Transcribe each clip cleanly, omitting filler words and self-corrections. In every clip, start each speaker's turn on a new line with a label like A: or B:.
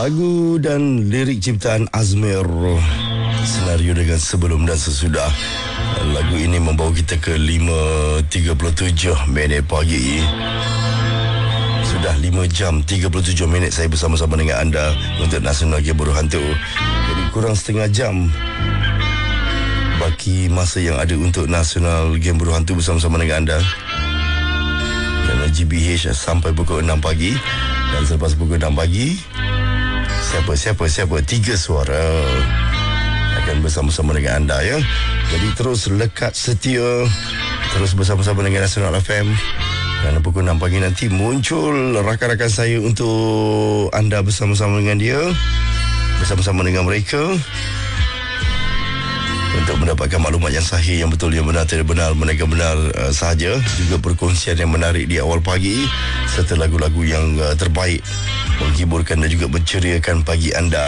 A: Lagu dan lirik ciptaan Azmir, senario dengan sebelum dan sesudah. Lagu ini membawa kita ke 5.37 minit pagi. Sudah 5 jam 37 minit saya bersama-sama dengan anda untuk Nasional Game Buruh Hantu. Jadi kurang setengah jam baki masa yang ada untuk Nasional Game Buruh Hantu bersama-sama dengan anda. Kerana GBH sampai pukul 6 pagi. Dan selepas pukul 6 pagi, siapa 3 suara akan bersama-sama dengan anda, ya. Jadi terus lekat setia, terus bersama-sama dengan Nasional FM. Dan pukul 6 pagi nanti muncul rakan-rakan saya untuk anda bersama-sama dengan dia, bersama-sama dengan mereka, untuk mendapatkan maklumat yang sahih, yang betul, yang benar, tidak benar, mereka benar sahaja. Juga perkongsian yang menarik di awal pagi, serta lagu-lagu yang terbaik menghiburkan dan juga menceriakan pagi anda.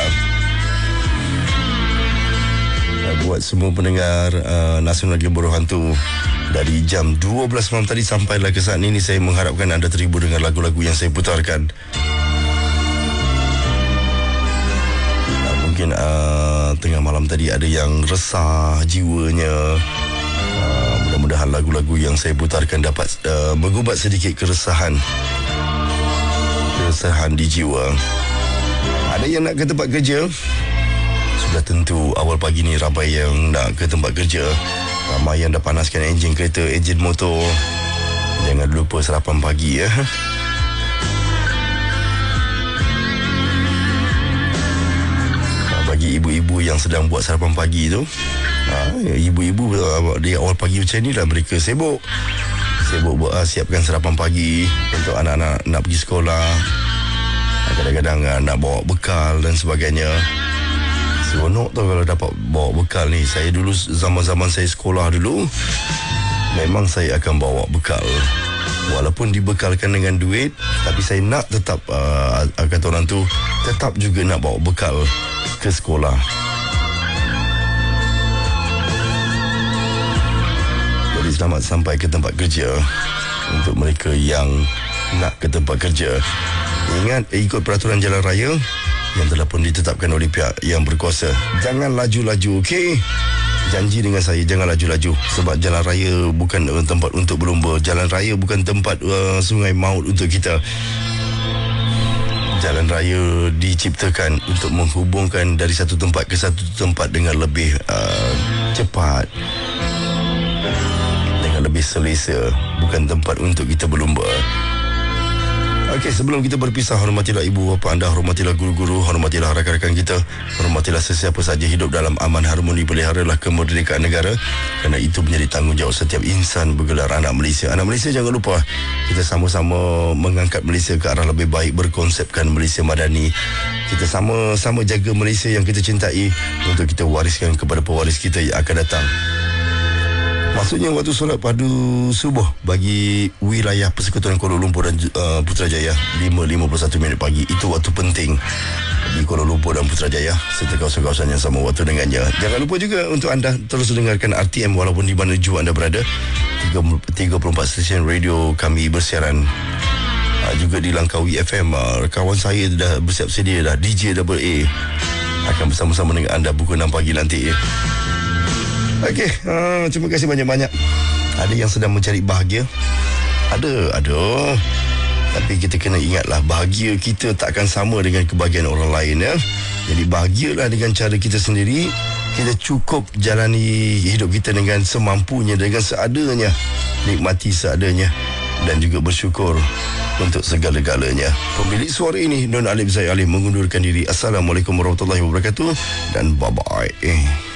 A: Buat semua pendengar Nasional Game Buruh Hantu, dari jam 12 malam tadi sampailah ke saat ini, saya mengharapkan anda terhibur dengan lagu-lagu yang saya putarkan. Mungkin tengah malam tadi ada yang resah jiwanya. Mudah-mudahan lagu-lagu yang saya putarkan dapat mengubat sedikit keresahan di jiwa. Ada yang nak ke tempat kerja, sudah tentu awal pagi ni ramai yang nak ke tempat kerja. Ramai yang dah panaskan enjin kereta, enjin motor. Jangan lupa sarapan pagi, ya. Bagi ibu-ibu yang sedang buat sarapan pagi tu, ibu-ibu di awal pagi macam ni lah mereka sibuk buat siapkan sarapan pagi untuk anak-anak nak pergi sekolah. Kadang-kadang nak bawa bekal dan sebagainya. Seronok tau kalau dapat bawa bekal ni. Saya dulu, zaman-zaman saya sekolah dulu, memang saya akan bawa bekal. Walaupun dibekalkan dengan duit, tapi saya nak tetap, kata orang tu, tetap juga nak bawa bekal ke sekolah. Jadi selamat sampai ke tempat kerja untuk mereka yang nak ke tempat kerja. Ingat, ikut peraturan jalan raya yang telah pun ditetapkan oleh pihak yang berkuasa. Jangan laju-laju, okey? Janji dengan saya, jangan laju-laju. Sebab jalan raya bukan tempat untuk berlumba. Jalan raya bukan tempat sungai maut untuk kita. Jalan raya diciptakan untuk menghubungkan dari satu tempat ke satu tempat dengan lebih cepat, dengan lebih selesa. Bukan tempat untuk kita berlumba. Okey, sebelum kita berpisah, hormatilah ibu bapa anda, hormatilah guru-guru, hormatilah rakan-rakan kita, hormatilah sesiapa saja hidup dalam aman harmoni, peliharalah kemerdekaan negara, kerana itu menjadi tanggungjawab setiap insan bergelar anak Malaysia. Anak Malaysia, jangan lupa kita sama-sama mengangkat Malaysia ke arah lebih baik, berkonsepkan Malaysia madani. Kita sama-sama jaga Malaysia yang kita cintai untuk kita wariskan kepada pewaris kita yang akan datang. Maksudnya waktu solat padu subuh bagi wilayah Persekutuan Kuala Lumpur dan Putrajaya 5.51 minit pagi. Itu waktu penting di Kuala Lumpur dan Putrajaya serta kawasan-kawasan yang sama waktu dengannya. Jangan lupa juga untuk anda terus dengarkan RTM walaupun di mana jua anda berada. 34 stesen radio kami bersiaran. Juga di Langkawi FM. Kawan saya dah bersiap sedia dah, DJ AA akan bersama-sama dengan anda pukul 6 pagi nanti. Okey, terima kasih banyak-banyak. Ada yang sedang mencari bahagia. Ada. Tapi kita kena ingatlah, bahagia kita takkan sama dengan kebahagiaan orang lain, ya. Jadi bahagialah dengan cara kita sendiri. Kita cukup jalani hidup kita dengan semampunya, dengan seadanya. Nikmati seadanya dan juga bersyukur untuk segala-galanya. Pemilik suara ini, Don Alif Zaid Alim, mengundurkan diri. Assalamualaikum warahmatullahi wabarakatuh dan bye-bye.